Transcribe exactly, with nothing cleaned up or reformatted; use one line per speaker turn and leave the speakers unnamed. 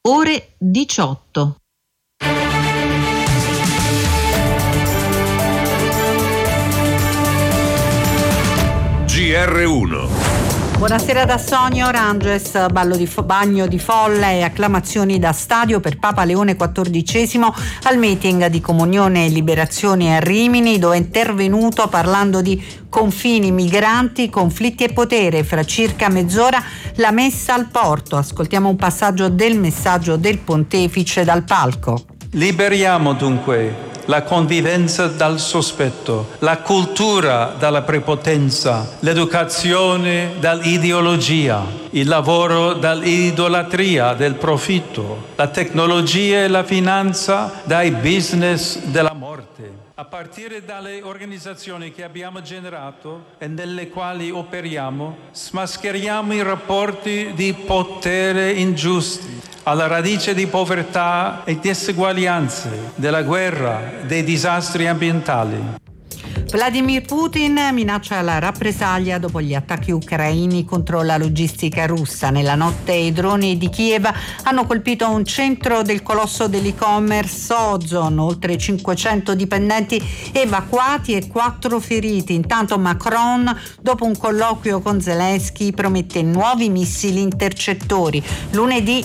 ore diciotto.
G R uno.
Buonasera da Sonia Oranges, ballo di fo- bagno di folla e acclamazioni da stadio per Papa Leone quattordicesimo al meeting di Comunione e Liberazione a Rimini, dove è intervenuto parlando di confini, migranti, conflitti e potere. Fra circa mezz'ora la messa al porto. Ascoltiamo un passaggio del messaggio del pontefice dal palco.
Liberiamo dunque la convivenza dal sospetto, la cultura dalla prepotenza, l'educazione dall'ideologia, il lavoro dall'idolatria del profitto, la tecnologia e la finanza dai business della morte. A partire dalle organizzazioni che abbiamo generato e nelle quali operiamo, smascheriamo i rapporti di potere ingiusti, alla radice di povertà e diseguaglianze, della guerra, dei disastri ambientali.
Vladimir Putin minaccia la rappresaglia dopo gli attacchi ucraini contro la logistica russa. Nella notte i droni di Kiev hanno colpito un centro del colosso dell'e-commerce Ozon, oltre cinquecento dipendenti evacuati e quattro feriti. Intanto Macron, dopo un colloquio con Zelensky, promette nuovi missili intercettori. Lunedì